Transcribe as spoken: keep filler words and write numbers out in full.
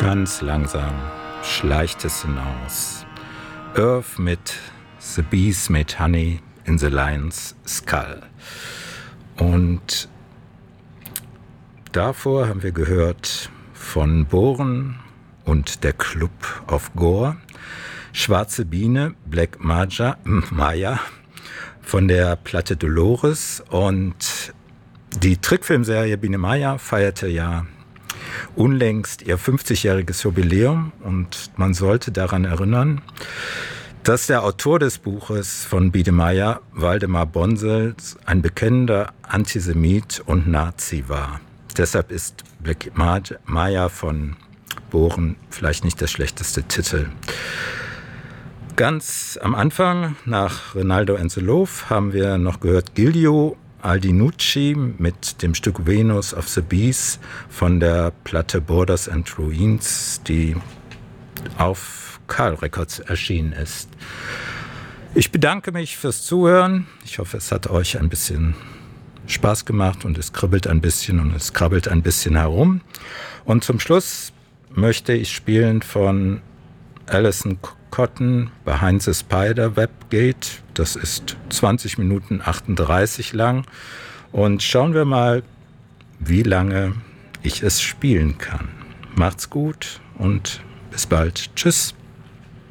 Ganz langsam schleicht es hinaus. Earth mit The Bees Made Honey in the Lion's Skull. Und davor haben wir gehört von Bohren und der Club of Gore, Schwarze Biene, Black Maja, Maya von der Platte Dolores. Und die Trickfilmserie Biene Maya feierte ja unlängst ihr fünfzigjähriges Jubiläum und man sollte daran erinnern, dass der Autor des Buches von Biene Maya, Waldemar Bonsels, ein bekennender Antisemit und Nazi war. Deshalb ist Black Maya von Bohren vielleicht nicht der schlechteste Titel. Ganz am Anfang, nach Rinaldo Enzelhoff, haben wir noch gehört Giglio Aldinucci mit dem Stück Venus of the Bees von der Platte Borders and Ruins, die auf Karl Records erschienen ist. Ich bedanke mich fürs Zuhören. Ich hoffe, es hat euch ein bisschen Spaß gemacht und es kribbelt ein bisschen und es krabbelt ein bisschen herum. Und zum Schluss möchte ich spielen von Alison Cotton, Behind the Spider Web Gate. Das ist zwanzig Minuten achtunddreißig lang. Und schauen wir mal, wie lange ich es spielen kann. Macht's gut und bis bald. Tschüss.